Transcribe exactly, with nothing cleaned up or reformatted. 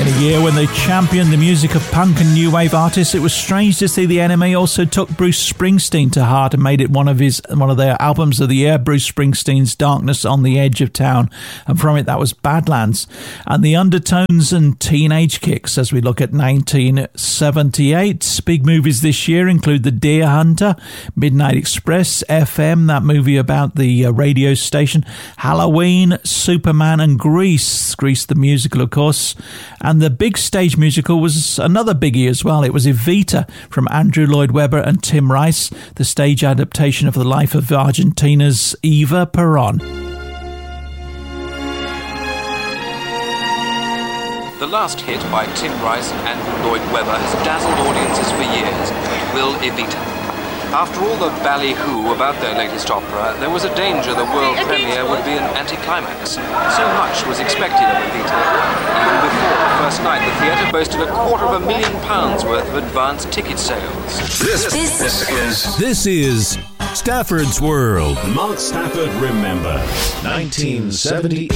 In a year when they championed the music of punk and new wave artists, it was strange to see the N M E also took Bruce Springsteen to heart and made it one of his one of their albums of the year, Bruce Springsteen's Darkness on the Edge of Town. And from it, that was Badlands. And the Undertones and Teenage Kicks as we look at nineteen seventy-eight. Big movies this year include The Deer Hunter, Midnight Express, F M, that movie about the uh, radio station, Halloween, Superman and Grease. Grease the musical, of course. And the big stage musical was another biggie as well. It was Evita from Andrew Lloyd Webber and Tim Rice, the stage adaptation of the life of Argentina's Eva Perón. The last hit by Tim Rice and Andrew Lloyd Webber has dazzled audiences for years, but will Evita? After all the ballyhoo about their latest opera, there was a danger the world premiere would be an anticlimax. So much was expected of Evita. Even before the first night, the theatre boasted a quarter of a million pounds worth of advance ticket sales. This, this, this is... This is Stafford's World. Mark Stafford Remembers. nineteen seventy-eight.